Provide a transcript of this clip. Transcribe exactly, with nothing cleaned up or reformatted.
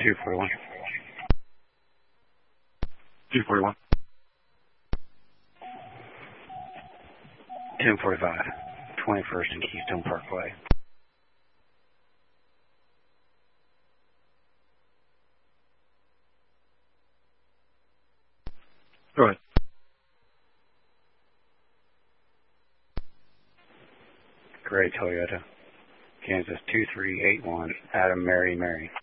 two forty-one. two forty-one. ten forty-five. twenty-first and Keystone Parkway. Go ahead. Gray Toyota. Kansas two three eight one. Adam Mary Mary.